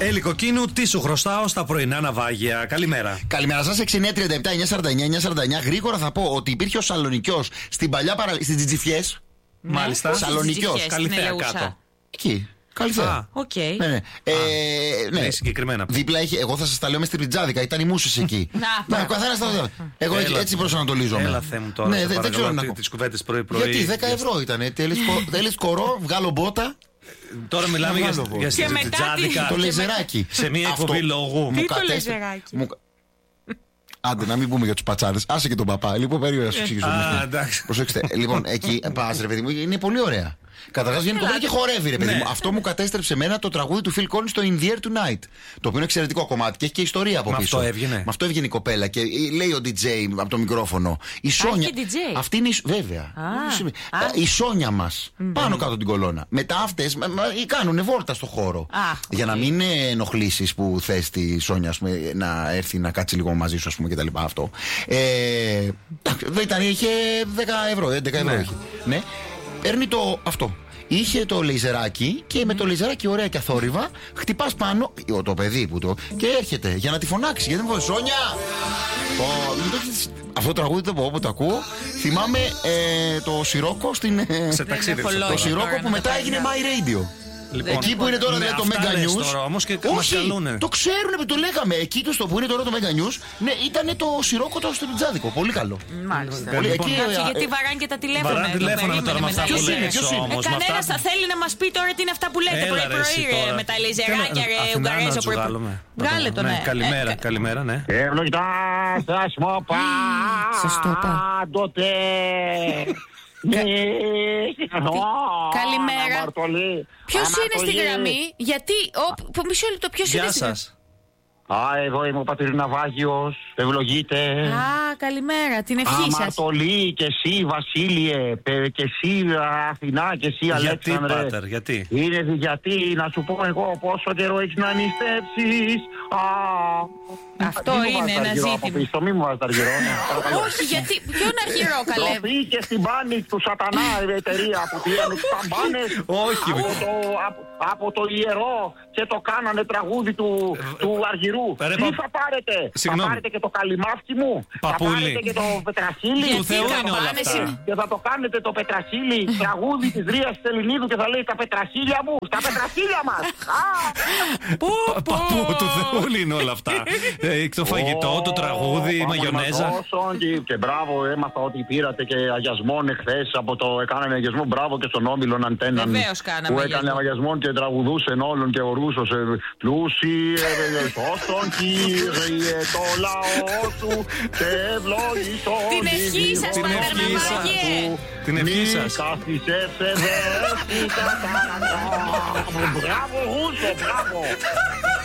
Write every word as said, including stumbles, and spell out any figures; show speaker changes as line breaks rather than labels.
Ελικοκίνου, τι σου χρωστάω στα πρωινά ναυάγια. Καλημέρα.
Καλημέρα σας. έξι εννιά τριάντα επτά εννιά σαράντα εννιά εννιά σαράντα εννιά. Γρήγορα θα πω ότι υπήρχε ο Σαλονικιός στην παλιά παραλία. Στις Τζιτζιφιές.
Ναι. Μάλιστα.
Σαλονικιός.
Καλυθέα κάτω.
Εκεί. Καλυθέα.
Οκ. Okay.
Ναι, ναι. Ε, ναι.
ναι, συγκεκριμένα.
Δίπλα έχει, εγώ θα σας τα λέω με στην πιτζάδικα, ήταν οι μουσες εκεί.
Να,
ναι, καθένας τα. Εγώ έλα, έτσι προσανατολίζομαι.
Έλα, Θεέ μου τώρα.
Ναι, δεν ξέρω να
τις κουβέντες πρωί-πρωί.
Γιατί δέκα ευρώ ήταν. Τέλεις κορό, βγάλω μπότα.
Τώρα μιλάμε για, για
στην
το λεζεράκι.
Σε μια εκπομπή λόγου.
Τι το λεζεράκι.
Άντε, να μην πούμε για τους πατσάδες. Άσε και τον παπά. Λοιπόν, περίμενα να σου εξηγήσω.
Α, εντάξει.
Προσέξτε. Λοιπόν, εκεί πας, ρε παιδί μου, είναι πολύ ωραία. Καταρχάς βγαίνει κοπέλα και χορεύει, ρε παιδί
ναι.
μου. Αυτό μου κατέστρεψε εμένα το τραγούδι του Phil Collins, το In the Air Tonight. Το οποίο είναι εξαιρετικό κομμάτι και έχει και ιστορία από
Μα
πίσω.
αυτό έβγαινε.
Με αυτό έβγαινε η κοπέλα και λέει ο ντι τζέι από το μικρόφωνο. Η Σόνια.
ντι τζέι.
Αυτή είναι η. Βέβαια.
Α,
η Σόνια μας. Mm. Πάνω κάτω την κολόνα. Μετά αυτές κάνουν βόλτα στο χώρο.
Α,
για να μην ενοχλήσεις που θες τη Σόνια, ας πούμε, να έρθει να κάτσει λίγο μαζί σου, ας πούμε, κτλ. Αυτό. Ε, δεν ήταν, είχε δέκα ευρώ, έντεκα ευρώ. Ναι. ναι. Παίρνει το αυτό. Είχε το λέιζεράκι και με το λέιζεράκι ωραία και αθόρυβα χτυπάς πάνω το παιδί που το. Και έρχεται για να τη φωνάξει. Γιατί μου λέει Σόνια! Αυτό το τραγούδι το πω όπου το ακούω. Θυμάμαι ε, το Σιρόκο στην.
Σε ταξίδι.
Το Σιρόκο που μετά έγινε My Radio.
Λοιπόν,
εκεί που είναι τώρα
ναι,
το Mega News.
Όμως και
όχι, το ξέρουν που το λέγαμε. Εκεί το που είναι τώρα το Mega News. Ναι, ήταν το Σιρόκο το στο Πιτζάδικο. Πολύ καλό.
Μάλιστα.
Πολύ,
λοιπόν,
εκεί,
Κάτσε, γιατί βαράνε και τα τηλέφωνα.
Βαράνε τηλέφωνα τώρα με αυτά που λες.
Κανένας θα θέλει να μας πει τώρα τι είναι αυτά που λέτε πρωί-πρωί με τα λιζεράκια, ρε Ουγγαρέζο. Βγάλε το, ναι.
Καλημέρα, καλημέρα, ναι.
Ευλογητά σας μου πάντοτε.
Καλημέρα. Ποιος είναι στη γραμμή? Γιατί. Μισό λεπτό, ποιος είναι στη γραμμή?
Α, εγώ είμαι ο πατήρ Ναυάγιος. Ευλογείτε.
Α, καλημέρα, την ευχή σας.
Αμαρτωλή και εσύ Βασίλειε, και εσύ Αθηνά και εσύ Αλέξανδρε.
Γιατί, πάτερ, γιατί?
Είναι γιατί, να σου πω εγώ πόσο καιρό έχεις να νηστεύσεις. Α,
αυτό είναι ένα ζήτημα.
Στο μη μου βάζεις αργυρό.
Όχι, γιατί, ποιον αργυρό καλέ?
Τροφή και στην πάνη του σατανά η εταιρεία που πήρανε τους ταμπάνες.
Όχι.
Από το ιερό και το κάνανε τραγούδι του αργυρού. Τι θα πάρετε? Θα πάρετε και το καλυμάφκι μου? Θα πάρετε και το πετραχίλι?
Του Θεού είναι όλα αυτά.
Και θα το κάνετε το πετραχίλι τραγούδι της Ρίας Ελληνίδου και θα λέει τα πετραχίλια μου, τα πετραχίλια μας.
Παππού του Θεού είναι όλα αυτά. Το φαγητό, το τραγούδι, η μαγιονέζα.
Και μπράβο, έμαθα ότι πήρατε και αγιασμόν εχθές από το. Έκανανε αγιασμό, μπράβο και στον Όμιλον Αντέναν.
Βεβαίως κάναμε.
Που έκανε αγιασμόν και τραγουδούσε όλων και ορούσωσε. Πλούσιε, σώσον Κύριε το λαό σου και ευλόγησον.
Την ευχή σας, πατέρ Ναυάγιε.
Την ευχή σας.
Κάθισε σε δέσποτα. Μπράβο, Ρούσο, μπράβο.